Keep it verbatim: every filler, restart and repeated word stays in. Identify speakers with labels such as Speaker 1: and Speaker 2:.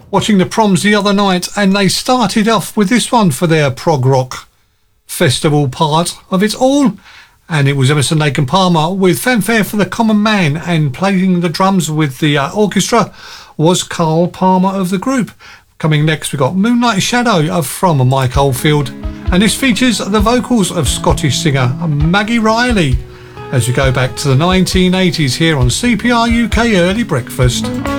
Speaker 1: watching the Proms the other night, and they started off with this one for their prog rock festival part of it all. And it was Emerson, Lake and Palmer with Fanfare for the Common Man, and playing the drums with the uh, orchestra was Carl Palmer of the group. Coming next, we got Moonlight Shadow from Mike Oldfield, and this features the vocals of Scottish singer Maggie Riley as we go back to the nineteen eighties here on C P R U K Early Breakfast.